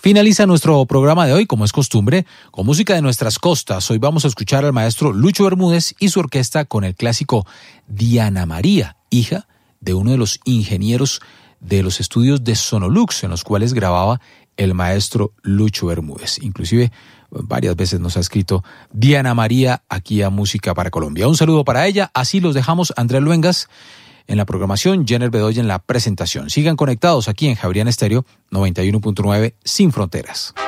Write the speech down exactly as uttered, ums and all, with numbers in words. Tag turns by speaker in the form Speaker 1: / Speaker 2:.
Speaker 1: Finaliza nuestro programa de hoy, como es costumbre, con música de nuestras costas. Hoy vamos a escuchar al maestro Lucho Bermúdez y su orquesta con el clásico Diana María, hija de uno de los ingenieros de los estudios de Sonolux, en los cuales grababa el maestro Lucho Bermúdez. Inclusive varias veces nos ha escrito Diana María aquí a Música para Colombia. Un saludo para ella. Así los dejamos. Andrés Luengas en la programación, Jenner Bedoya en la presentación. Sigan conectados aquí en Javeriana Estéreo noventa y uno punto nueve, Sin Fronteras.